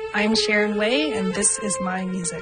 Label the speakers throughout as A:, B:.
A: I'm Sharon Way, and this is my music.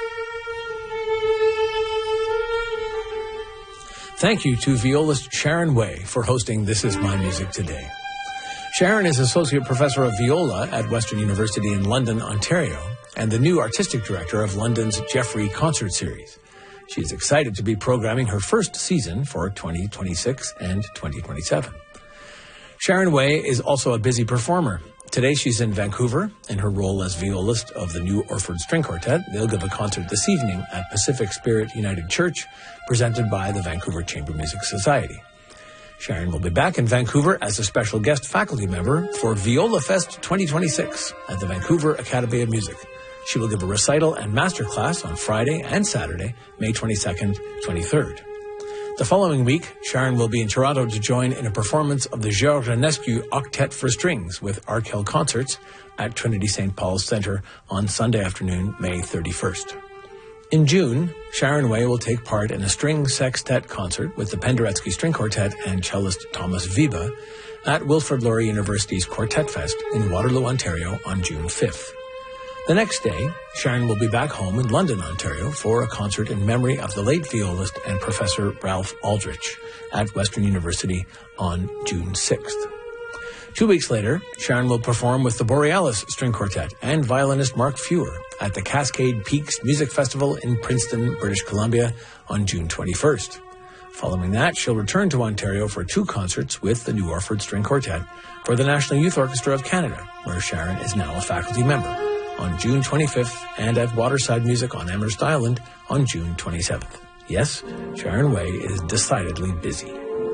B: Thank you to violist Sharon Way for hosting This Is My Music today. Sharon is Associate Professor of Viola at Western University in London, Ontario, and the new Artistic Director of London's Jeffrey Concert Series. She is excited to be programming her first season for 2026 and 2027. Sharon Way is also a busy performer. Today she's in Vancouver in her role as violist of the New Orford String Quartet. They'll give a concert this evening at Pacific Spirit United Church, presented by the Vancouver Chamber Music Society. Sharon will be back in Vancouver as a special guest faculty member for Viola Fest 2026 at the Vancouver Academy of Music. She will give a recital and masterclass on Friday and Saturday, May 22nd, 23rd. The following week, Sharon will be in Toronto to join in a performance of the Georges Enescu Octet for Strings with Arkell Concerts at Trinity St. Paul's Centre on Sunday afternoon, May 31st. In June, Sharon Way will take part in a string sextet concert with the Penderecki String Quartet and cellist Thomas Wiebe at Wilfrid Laurier University's Quartet Fest in Waterloo, Ontario on June 5th. The next day, Sharon will be back home in London, Ontario for a concert in memory of the late violist and Professor Ralph Aldrich at Western University on June 6th. 2 weeks later, Sharon will perform with the Borealis String Quartet and violinist Mark Feuer at the Cascade Peaks Music Festival in Princeton, British Columbia on June 21st. Following that, she'll return to Ontario for 2 concerts with the New Orford String Quartet for the National Youth Orchestra of Canada, where Sharon is now a faculty member, on June 25th, and at Waterside Music on Amherst Island on June 27th. Yes, Sharon Way is decidedly busy.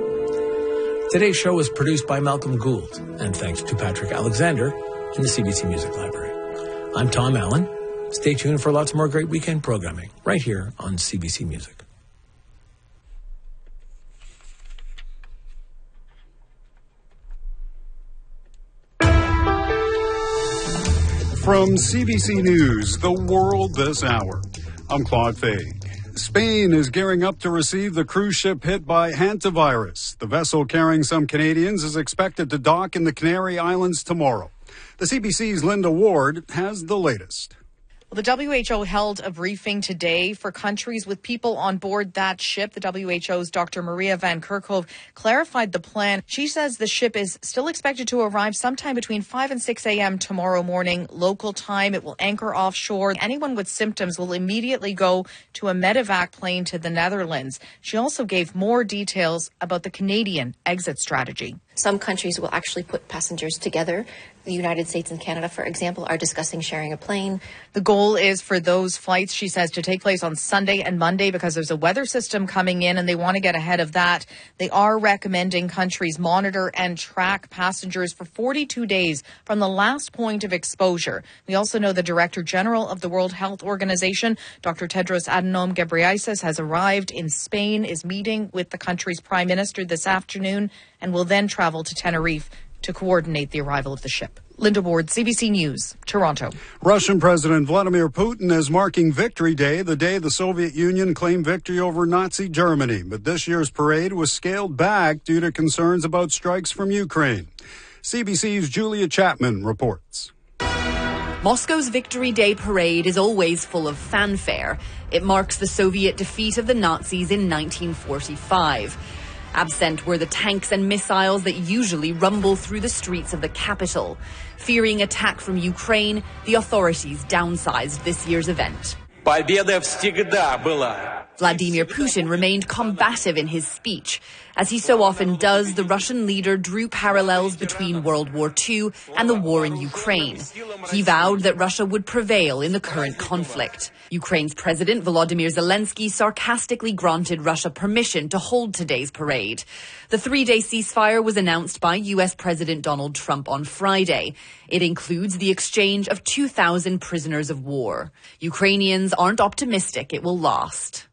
B: Today's show was produced by Malcolm Gould, and thanks to Patrick Alexander in the CBC Music Library. I'm Tom Allen. Stay tuned for lots more great weekend programming right here on CBC Music.
C: From CBC News, The World This Hour, I'm Claude Fay. Spain is gearing up to receive the cruise ship hit by hantavirus. The vessel carrying some Canadians is expected to dock in the Canary Islands tomorrow. The CBC's Linda Ward has the latest.
D: Well, the WHO held a briefing today for countries with people on board that ship. The WHO's Dr. Maria Van Kerkhove clarified the plan. She says the ship is still expected to arrive sometime between 5 and 6 a.m. tomorrow morning, local time. It will anchor offshore. Anyone with symptoms will immediately go to a medevac plane to the Netherlands. She also gave more details about the Canadian exit strategy.
E: Some countries will actually put passengers together. The United States and Canada, for example, are discussing sharing a plane.
D: The goal is for those flights, she says, to take place on Sunday and Monday because there's a weather system coming in and they want to get ahead of that. They are recommending countries monitor and track passengers for 42 days from the last point of exposure. We also know the Director General of the World Health Organization, Dr. Tedros Adhanom Ghebreyesus, has arrived in Spain, is meeting with the country's Prime Minister this afternoon, and will then travel to Tenerife to coordinate the arrival of the ship. Linda Ward, CBC News, Toronto.
C: Russian President Vladimir Putin is marking Victory Day, the day the Soviet Union claimed victory over Nazi Germany. But this year's parade was scaled back due to concerns about strikes from Ukraine. CBC's Julia Chapman reports.
F: Moscow's Victory Day parade is always full of fanfare. It marks the Soviet defeat of the Nazis in 1945. Absent were the tanks and missiles that usually rumble through the streets of the capital. Fearing attack from Ukraine, the authorities downsized this year's event.
G: Победа всегда была.
F: Vladimir Putin remained combative in his speech. As he so often does, the Russian leader drew parallels between World War II and the war in Ukraine. He vowed that Russia would prevail in the current conflict. Ukraine's President Volodymyr Zelensky sarcastically granted Russia permission to hold today's parade. The 3-day ceasefire was announced by U.S. President Donald Trump on Friday. It includes the exchange of 2,000 prisoners of war. Ukrainians aren't optimistic it will last.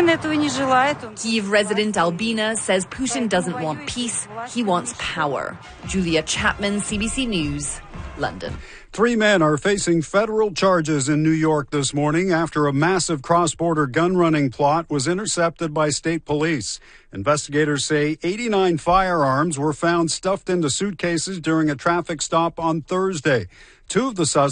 F: Kyiv resident Albina says Putin doesn't want peace, he wants power. Julia Chapman, CBC News, London.
C: 3 men are facing federal charges in New York this morning after a massive cross-border gun-running plot was intercepted by state police. Investigators say 89 firearms were found stuffed into suitcases during a traffic stop on Thursday. 2 of the suspects